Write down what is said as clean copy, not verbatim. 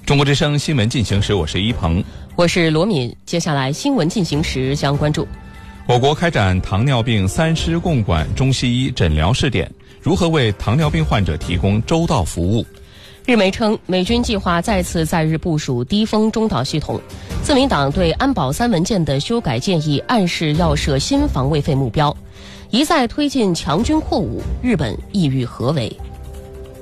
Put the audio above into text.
中国之声新闻进行时，我是一鹏， 我是罗敏。接下来新闻进行时将关注： 我国开展糖尿病三师共管中西医诊疗试点，如何为糖尿病患者提供周到服务？ 日媒称，美军计划再次在日部署低空中导系统。自民党对安保3文件的修改建议暗示要设新防卫费目标。一再推进强军扩武，日本意欲何为？